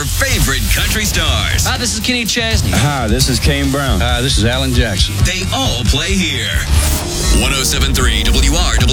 favorite country stars. Hi, this is Kenny Chesney. Hi, this is Kane Brown. Hi, this is Alan Jackson. They all play here. 107.3 WR